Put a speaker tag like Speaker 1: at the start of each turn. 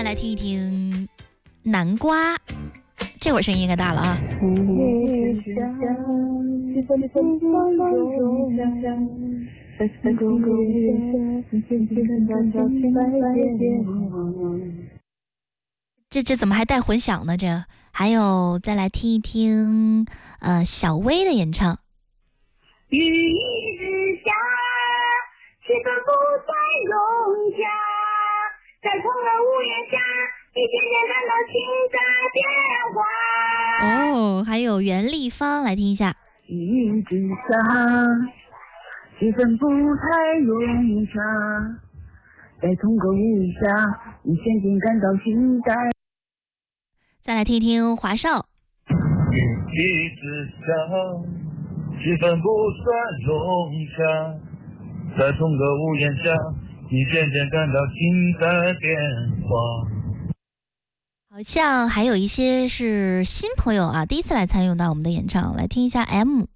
Speaker 1: 来听一听南瓜，这会儿声音应该大了啊。这怎么还带混响呢？这还有再来听一听小薇的演唱。
Speaker 2: 雨一直下，气氛不再融洽，在同个屋檐下，你渐渐感到心在变化。
Speaker 1: 哦，还有袁立芳，来听一下。
Speaker 2: 雨一直下，气氛不太融洽，在同个屋檐下，你渐渐感到心在。
Speaker 1: 再来听一听华少。
Speaker 3: 雨一直下，气氛不算融洽，在同个屋檐下，你渐渐感到心在变化。
Speaker 1: 好像还有一些是新朋友啊，第一次来参与到我们的演唱，来听一下 M。